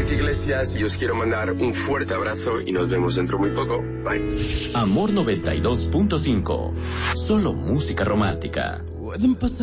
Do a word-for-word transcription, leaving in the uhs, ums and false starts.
Enrique Iglesias y os quiero mandar un fuerte abrazo y nos vemos dentro muy poco. Bye. Amor noventa y dos punto cinco. Solo música romántica.